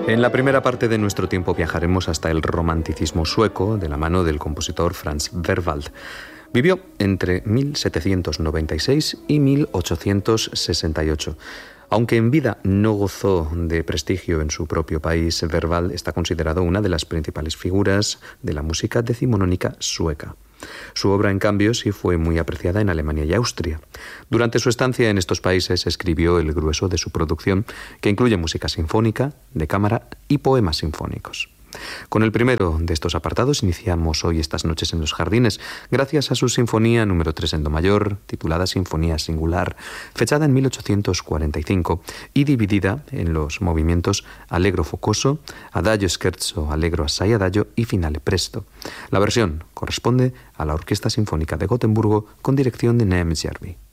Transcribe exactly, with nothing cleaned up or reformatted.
En la primera parte de nuestro tiempo viajaremos hasta el romanticismo sueco de la mano del compositor Franz Werwald. Vivió entre mil setecientos noventa y seis y mil ochocientos sesenta y ocho. Aunque en vida no gozó de prestigio en su propio país, Werwald está considerado una de las principales figuras de la música decimonónica sueca. Su obra, en cambio, sí fue muy apreciada en Alemania y Austria. Durante su estancia en estos países escribió el grueso de su producción, que incluye música sinfónica, de cámara y poemas sinfónicos. Con el primero de estos apartados iniciamos hoy estas noches en los jardines, gracias a su sinfonía número tres en do mayor, titulada Sinfonía Singular, fechada en mil ochocientos cuarenta y cinco y dividida en los movimientos Allegro focoso, Adagio scherzo, Allegro assai adagio y Finale presto. La versión corresponde a la Orquesta Sinfónica de Gotemburgo con dirección de Nemes Järvi.